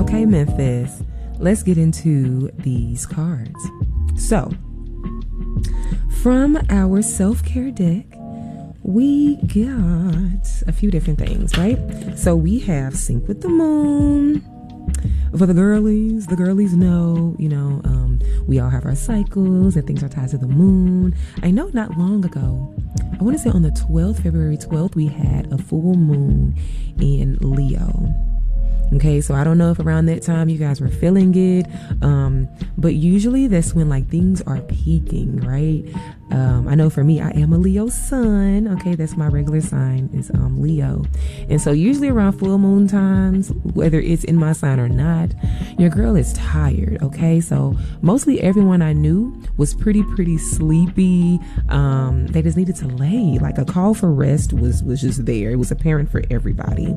Okay, Memphis, let's get into these cards. So, from our self-care deck, we got a few different things, right? So we have Sync with the Moon. For the girlies know, we all have our cycles and things are tied to the moon. I know not long ago, I want to say on the 12th, February 12th, we had a full moon in Leo. Okay, so I don't know if around that time you guys were feeling it, but usually that's when like things are peaking, right? I know for me, I am a Leo sun. Okay, that's my regular sign is Leo, and so usually around full moon times, whether it's in my sign or not, your girl is tired. Okay, so mostly everyone I knew was pretty sleepy. They just needed to lay. Like a call for rest was just there. It was apparent for everybody,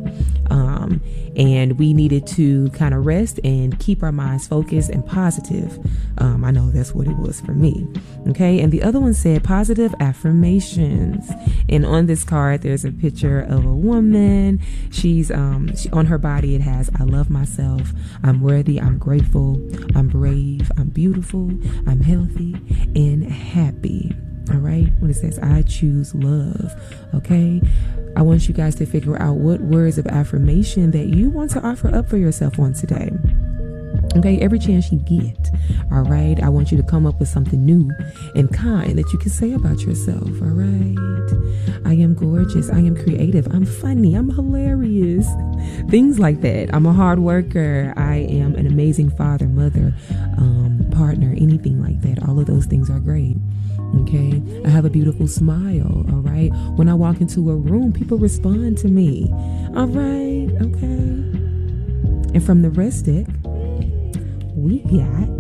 and we needed to kind of rest and keep our minds focused and positive. I know that's what it was for me. Okay, and the other one said positive affirmations, and on this card there's a picture of a woman. She's on her body it has I love myself, I'm worthy, I'm grateful, I'm brave, I'm beautiful, I'm healthy and happy. All right, when it says I choose love. Okay, I want you guys to figure out what words of affirmation that you want to offer up for yourself on today. Okay, every chance you get. All right, I want you to come up with something new and kind that you can say about yourself. All right, I am gorgeous, I am creative, I'm funny, I'm hilarious, things like that. I'm a hard worker, I am an amazing father, mother, partner, anything like that. All of those things are great. Okay, I have a beautiful smile. All right, when I walk into a room, people respond to me. All right, okay. And from the rest deck, we got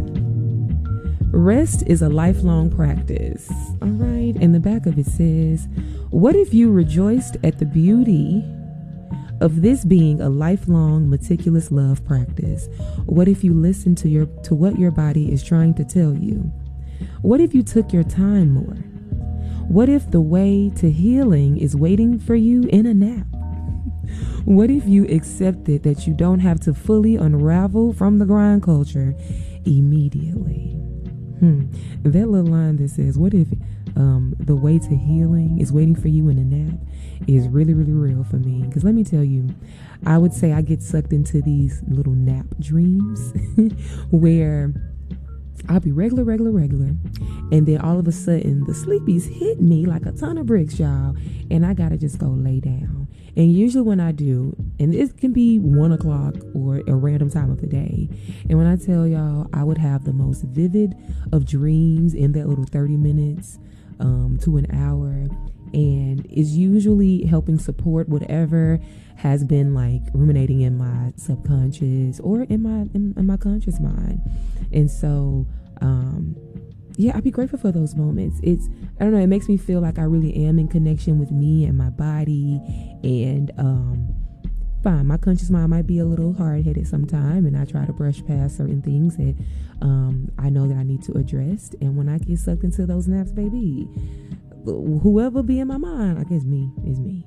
rest is a lifelong practice. All right, and the back of it says, what if you rejoiced at the beauty of this being a lifelong meticulous love practice? What if you listened to what your body is trying to tell you? What if you took your time more? What if the way to healing is waiting for you in a nap? What if you accepted that you don't have to fully unravel from the grind culture immediately? That little line that says, what if the way to healing is waiting for you in a nap is really real for me. Because let me tell you, I would say I get sucked into these little nap dreams where I'll be regular, and then all of a sudden the sleepies hit me like a ton of bricks, y'all, and I gotta just go lay down. And usually when I do, and it can be 1 o'clock or a random time of the day, and when I tell y'all, I would have the most vivid of dreams in that little 30 minutes to an hour, and it's usually helping support whatever has been like ruminating in my subconscious or in my conscious mind. And so yeah, I'd be grateful for those moments. I don't know, it makes me feel like I really am in connection with me and my body. And fine, my conscious mind might be a little hard-headed sometime, and I try to brush past certain things that I know that I need to address. And when I get sucked into those naps, baby, whoever be in my mind, I guess is me.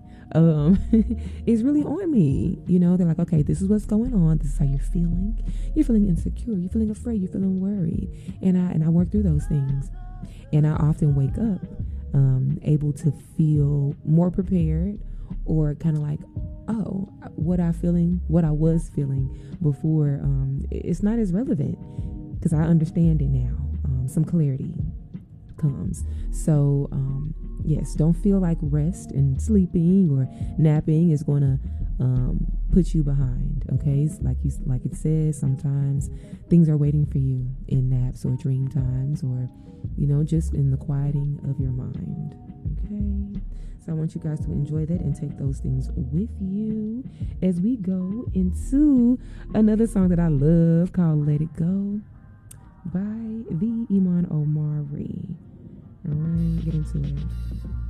Is really on me. They're like, okay, this is what's going on. This is how you're feeling. You're feeling insecure. You're feeling afraid. You're feeling worried. And I work through those things. And I often wake up able to feel more prepared, or kind of like, oh, what I was feeling before, it's not as relevant because I understand it now. Some clarity comes. So yes, don't feel like rest and sleeping or napping is going to put you behind. Okay, like it says, sometimes things are waiting for you in naps or dream times, or just in the quieting of your mind. Okay, so I want you guys to enjoy that and take those things with you as we go into another song that I love called Let It Go by the Iman Omari. All right, get into it.